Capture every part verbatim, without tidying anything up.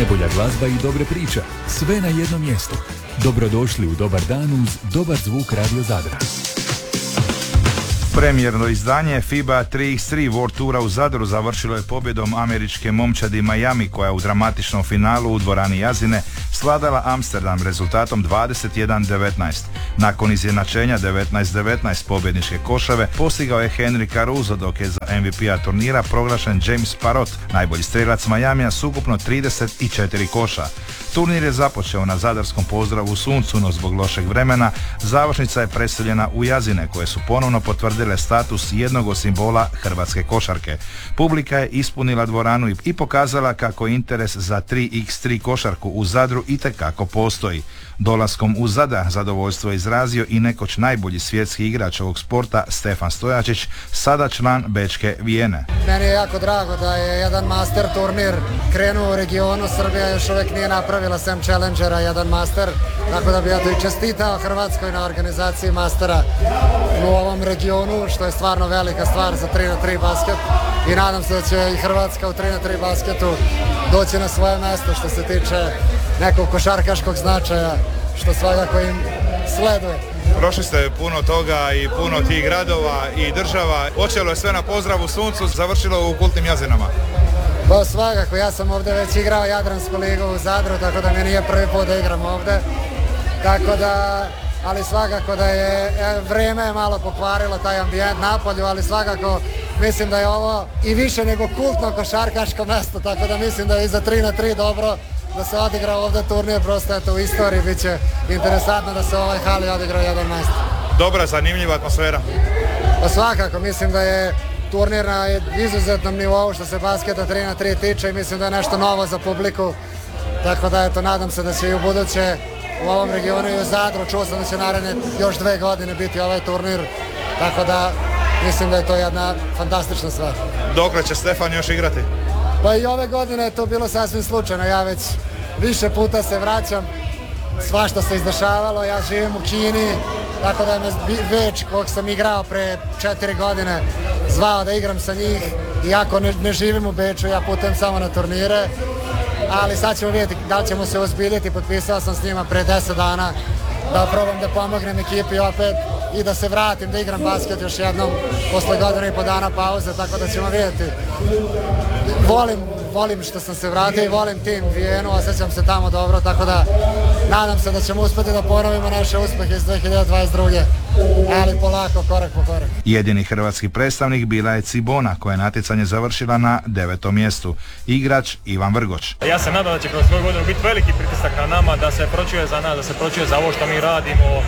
Najbolja glazba i dobre priče, sve na jednom mjestu. Dobrodošli u Dobar dan uz Dobar zvuk Radio Zadra. Premijerno izdanje FIBA tri iks tri World Toura u Zadru završilo je pobjedom američke momčadi Miami, koja u dramatičnom finalu u dvorani Jazine svladala Amsterdam rezultatom dvadeset jedan devetnaest. Nakon izjednačenja devetnaest devetnaest pobjedničke košave postigao je Henry Caruso, dok je za em vi pia turnira proglašen James Parrott, najbolji strelac Miamija s ukupno trideset četiri koša. Turnir je započeo na zadarskom pozdravu u suncu, no zbog lošeg vremena završnica je preseljena u Jazine, koje su ponovno potvrdile status jednog od simbola hrvatske košarke. Publika je ispunila dvoranu i pokazala kako interes za tri iks tri košarku u Zadru itekako postoji. Dolaskom u Zadar zadovoljstvo je izrazio i nekoć najbolji svjetski igrač ovog sporta Stefan Stojačić, sada član bečke Vijene. Meni je jako drago da je jedan master turnir krenuo u regionu. Srbija još uvijek nije napravila sem Challengera jedan master, tako da bi ja to i čestitao Hrvatskoj na organizaciji mastera u ovom regionu, što je stvarno velika stvar za tri na tri basket, i nadam se da će i Hrvatska u tri na tri basketu doći na svoje mjesto što se tiče nekog košarkaškog značaja, što svakako im sleduje. Prošli ste puno toga i puno tih gradova i država. Počelo je sve na pozdravu suncu, završilo u kultnim Jazinama. Pa svakako, ja sam ovdje već igrao Jadransku ligu u Zadru, tako da mi nije prvi put da igram ovdje. Tako da, ali svakako da je vrijeme malo pokvarilo taj ambijent napolju, ali svakako mislim da je ovo i više nego kultno košarkaško mjesto, tako da mislim da je i za tri na tri dobro da se odigra ovdje turnir, prosto je to u istoriji, bit će interesantno da se u ovoj hali odigra jedan mjesto. Dobra, zanimljiva atmosfera. Pa svakako, mislim da je turnir na izuzetnom nivou što se basketa tri na tri tiče i mislim da je nešto novo za publiku, tako da eto, nadam se da će i u buduće u ovom regionu i u Zadru, čuo sam da će naredne još dve godine biti ovaj turnir, tako da mislim da je to jedna fantastična stvar. Dokle će Stefan još igrati? Pa i ove godine je to bilo sasvim slučajno, ja već više puta se vraćam, svašta se izdešavalo, ja živim u Kini, tako da je me Beč, kog sam igrao pre četiri godine, zvao da igram sa njih, iako ne, ne živim u Beču, ja putujem samo na turnire, ali sad ćemo vidjeti da li ćemo se ozbiljiti, potpisao sam s njima pre deset dana, da probam da pomognem ekipi opet i da se vratim da igram basket još jednom posle godina i po dana pauze, tako da ćemo vidjeti. Volim, volim što sam se vratio i volim tim Vijenu, osjećam se tamo dobro, tako da nadam se da ćemo uspjeti da ponovimo naše uspjehe iz dve hiljade dvadeset druge. ali polako, korak po korak. Jedini hrvatski predstavnik bila je Cibona, koja je natjecanje završila na devetom mjestu. Igrač Ivan Vrgoč. Ja se nadam da će kroz svoju godinu biti veliki pritisak na nama, da se pročuje za nas, da se pročuje za ovo što mi radimo, e,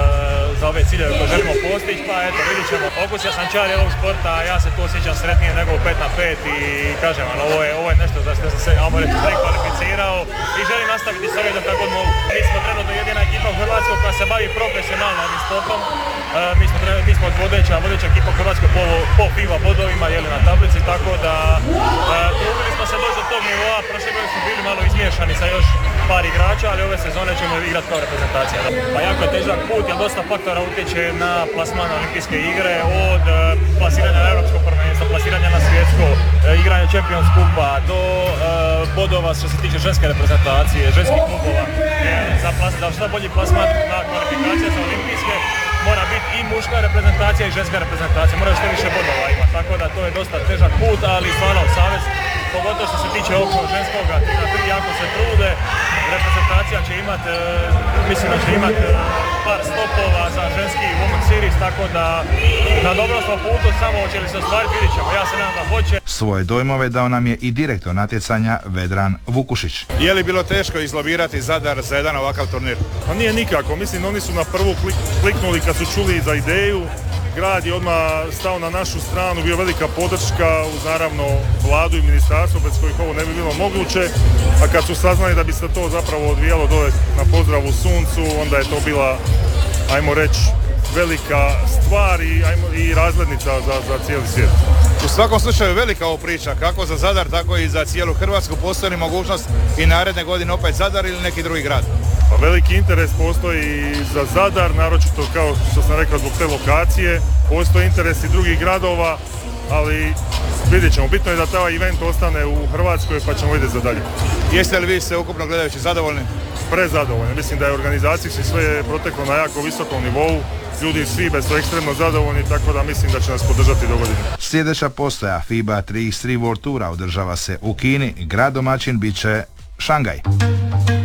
za ove ciljeve koje želimo postići, pa eto, vidit ćemo. Okusio sam čar ovog sporta, ja se tu osjećam sretnije nego pet na pet i kažem vam, ovo je, ovo je nešto za što sam se, ajmo reći, prekvalificirao i želim nastaviti s ovim da tako god mogu. Mi smo trenutno jedina ekipa u Hrvatskoj koja se bavi profesionalno ovim sportom. E, mi smo, mi smo vodeća, vodeća ekipa u Hrvatskoj po, po FIBA bodovima, jeli, na tablici, tako da e, trudili smo se doći do tog nivoa. Prošle godine smo bili malo izmiješani sa još par igrača, ali ove sezone ćemo igrati kao reprezentacija. Pa jako je težak put, jer dosta faktora utječe na plasman olimpijske igre, od e, plasiranja na europsko prvenstvo, plasiranja na svjetsko, e, igranja Champions Kupa, do e, bodova što se tiče ženske reprezentacije, ženskih klubova. E, za, plas, za što bolji plasman na kvalifikacije za olimpijske mora biti i muška reprezentacija i ženska reprezentacija, mora što više bodova ima, tako da to je dosta težak put, ali stvarno savez, pogotovo što se tiče ovog ženskoga, tri na tri jako se trude, reprezentacija će imati, e, mislim da će imati e, par stopova za ženski Women's Series, tako da na dobrom smo putu, samo hoće li se ostvariti, vidit ćemo, ja se nadam da hoće. Svoje dojmove dao nam je i direktor natjecanja Vedran Vukušić. Je li bilo teško izlobirati Zadar za jedan ovakav turnir? Pa nije nikako, mislim oni su na prvu klik, kliknuli kad su čuli za ideju. Grad je odmah stao na našu stranu, bio velika podrška uz naravno vladu i ministarstvo bez kojih ovo ne bi bilo moguće, a kad su saznali da bi se to zapravo odvijalo dole na pozdravu suncu, onda je to bila, ajmo reći, velika stvar i, ajmo, i razglednica za, za cijeli svijet. U svakom slučaju velika ovo priča, kako za Zadar, tako i za cijelu Hrvatsku. Postoji mogućnost i naredne godine opet Zadar ili neki drugi grad? Pa veliki interes postoji za Zadar, naročito kao što sam rekao zbog te lokacije. Postoji interes i drugih gradova, ali vidjet ćemo. Bitno je da taj event ostane u Hrvatskoj pa ćemo vidjeti za dalje. Jeste li vi se ukupno gledajući zadovoljni? Prezadovoljni. Mislim da je organizacijski sve proteklo na jako visokom nivou. Ljudi svi bez su ekstremno zadovoljni, tako da mislim da će nas podržati do godine. Sljedeća postaja FIBA trideset tri World Toura održava se u Kini. Grad domaćin bit će Šangaj.